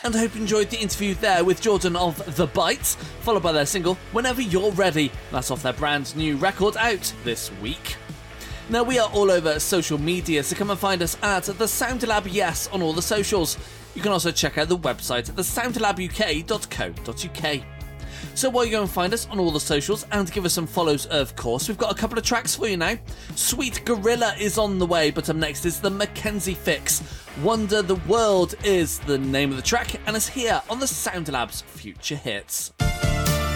And I hope you enjoyed the interview there with Jordan of The Bites, followed by their single Whenever You're Ready. That's off their brand new record out this week. Now, we are all over social media, so come and find us at The Sound Lab Yes on all the socials. You can also check out the website at thesoundlabuk.co.uk. So while you go and find us on all the socials and give us some follows, of course, we've got a couple of tracks for you now. Sweet Gorilla is on the way, but up next is the Mackenzie Fix. Wonder the World is the name of the track, and it's here on the Sound Lab's Future Hits.